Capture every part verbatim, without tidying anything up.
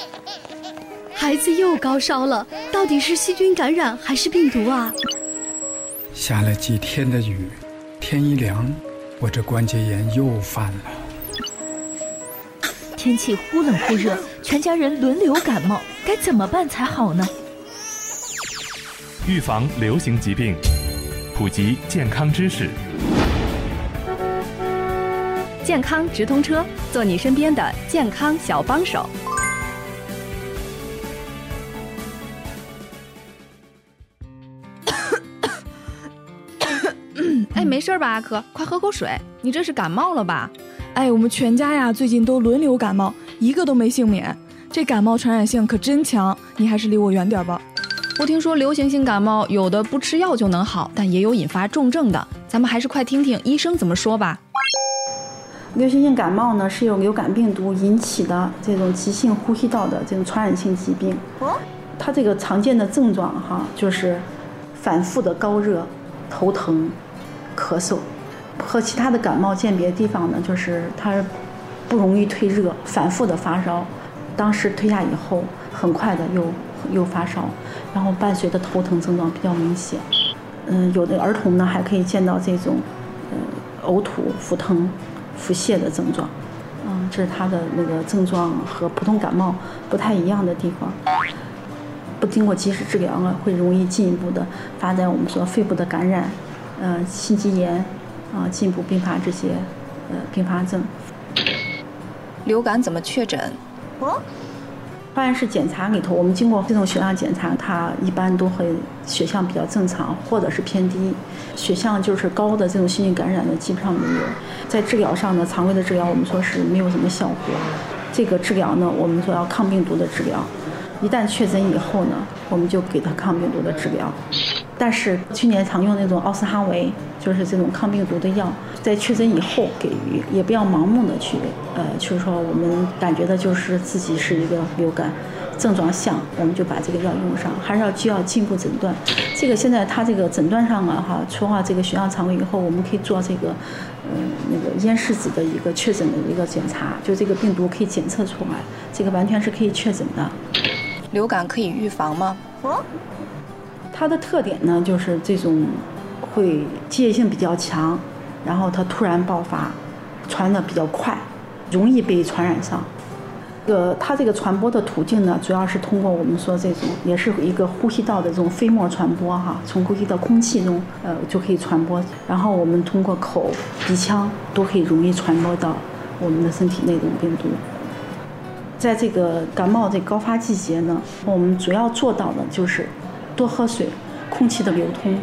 孩子又高烧了，到底是细菌感染还是病毒啊？ 下了几天的雨，天一凉，我这关节炎又犯了。 天气忽冷忽热，全家人轮流感冒，该怎么办才好呢？ 预防流行疾病，普及健康知识。 健康直通车，做你身边的健康小帮手。 哎，没事吧，阿珂？快喝口水，你这是感冒了吧？ 哎，我们全家呀，最近都轮流感冒，一个都没幸免。这感冒传染性可真强，你还是离我远点吧。 我听说流行性感冒有的不吃药就能好，但也有引发重症的，咱们还是快听听医生怎么说吧。 流行性感冒呢，是由流感病毒引起的这种急性呼吸道的这种传染性疾病。它这个常见的症状哈，就是反复的高热、头疼、咳嗽。和其他的感冒鉴别的地方呢，就是它不容易退热，反复的发烧，当时退下以后，很快的又又发烧，然后伴随的头疼症状比较明显。嗯，有的儿童呢还可以见到这种呃呕吐、腹疼、腹泻的症状。嗯，这是它的那个症状和普通感冒不太一样的地方。不经过及时治疗呢，会容易进一步的发展我们说肺部的感染，呃，心肌炎。啊，进一步并发这些呃并发症。 流感怎么确诊？ 哦，化验室检查里头，我们经过这种血样检查，它一般都会血象比较正常，或者是偏低。血象就是高的这种细菌感染的基本上没有。在治疗上呢，常规的治疗我们说是没有什么效果。这个治疗呢，我们说要抗病毒的治疗。一旦确诊以后呢，我们就给他抗病毒的治疗。但是去年常用那种奥司哈韦，就是这种抗病毒的药，在确诊以后给予，也不要盲目的去，呃，就是说我们感觉的就是自己是一个流感症状像，我们就把这个药用上，还是要需要进一步诊断。这个现在它这个诊断上啊，哈，除了这个血样常规以后，我们可以做这个，呃，那个咽拭子的一个确诊的一个检查，就这个病毒可以检测出来，这个完全是可以确诊的。 流感可以预防吗？ 哦。它的特点呢，就是这种会机械性比较强，然后它突然爆发，传得比较快，容易被传染上。这个它这个传播的途径呢，主要是通过我们说这种，也是一个呼吸道的这种飞沫传播哈，从呼吸道空气中呃就可以传播，然后我们通过口、鼻腔都可以容易传播到我们的身体内的病毒。在这个感冒这高发季节呢，我们主要做到的就是多喝水，空气的流通。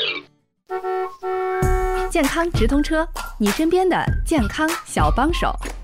健康直通车，你身边的健康小帮手。